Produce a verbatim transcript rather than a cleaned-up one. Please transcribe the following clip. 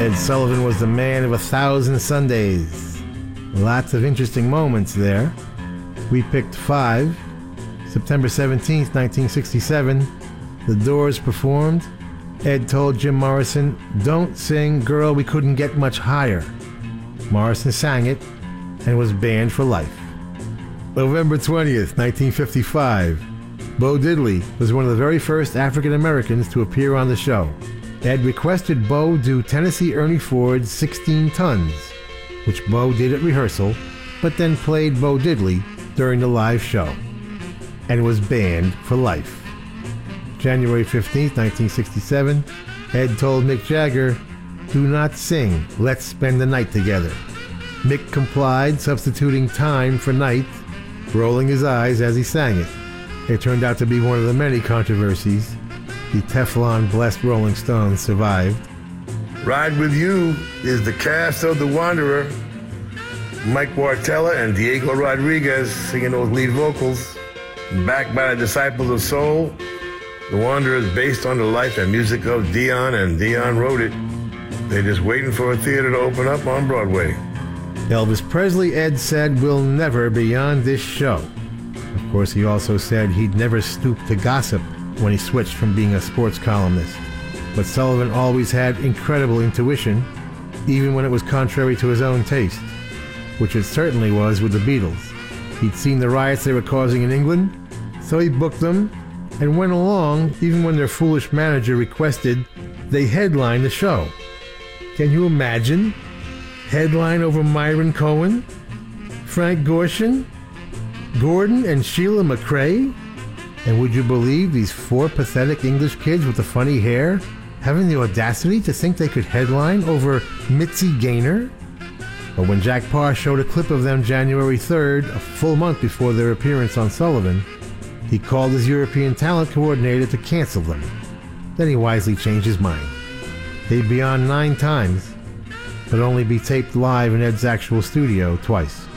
Ed Sullivan was the man of a thousand Sundays. Lots of interesting moments there. We picked five. September seventeenth, nineteen sixty-seven, The Doors performed. Ed told Jim Morrison, "Don't sing Girl, We Couldn't Get Much Higher." Morrison sang it and was banned for life. November twentieth, nineteen fifty-five, Bo Diddley was one of the very first African Americans to appear on the show. Ed requested Bo do Tennessee Ernie Ford's sixteen tons, which Bo did at rehearsal, but then played Bo Diddley during the live show, and was banned for life. January fifteenth, nineteen sixty-seven, Ed told Mick Jagger, "Do not sing, let's spend the night together." Mick complied, substituting time for night, rolling his eyes as he sang it. It turned out to be one of the many controversies. The Teflon-blessed Rolling Stones survived. Ride With You is the cast of The Wanderer. Mike Wartella and Diego Rodriguez singing those lead vocals. Backed by the Disciples of Soul, The Wanderer is based on the life and music of Dion, and Dion wrote it. They're just waiting for a theater to open up on Broadway. Elvis Presley, Ed said, will never be on this show. Of course, he also said he'd never stoop to gossip when he switched from being a sports columnist. But Sullivan always had incredible intuition, even when it was contrary to his own taste, which it certainly was with the Beatles. He'd seen the riots they were causing in England, so he booked them and went along even when their foolish manager requested they headline the show. Can you imagine? Headline over Myron Cohen, Frank Gorshin, Gordon and Sheila McRae? And would you believe these four pathetic English kids with the funny hair having the audacity to think they could headline over Mitzi Gaynor? But when Jack Parr showed a clip of them January third, a full month before their appearance on Sullivan, he called his European talent coordinator to cancel them. Then he wisely changed his mind. They'd be on nine times, but only be taped live in Ed's actual studio twice.